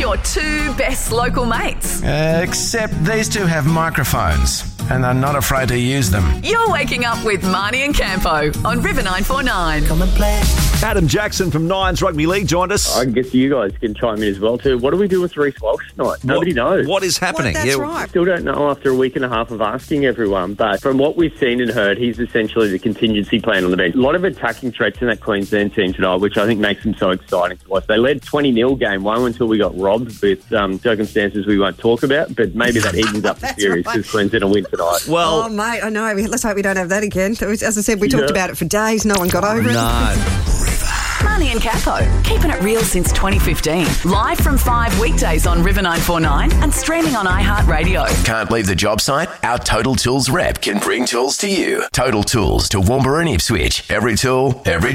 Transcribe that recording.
your two best local mates. Except these two have microphones and are not afraid to use them. You're waking up with Marnie and Campo on River 949. Come and play. Adam Jackson from Nines Rugby League joined us. I guess you guys can chime in as well too. What do we do with Reece Walsh tonight? Nobody knows. What is happening? That's right. Still don't know after a week and a half of asking everyone, but from what we've seen and heard, he's essentially the contingency plan on the bench. A lot of attacking threats in that Queensland team tonight, which I think makes them so exciting to watch. They led 20-0 game one until we got robbed with circumstances we won't talk about, but maybe that evens up the series because Queensland will win tonight. Well, Oh, mate, I know. Let's hope we don't have that again. As I said, we talked about it for days. No one got over it. Marnie and Campo, keeping it real since 2015. Live from 5 weekdays on River 949 and streaming on iHeartRadio. Can't leave the job site? Our Total Tools rep can bring tools to you. Total Tools to Woomera and Ipswich. Every tool, every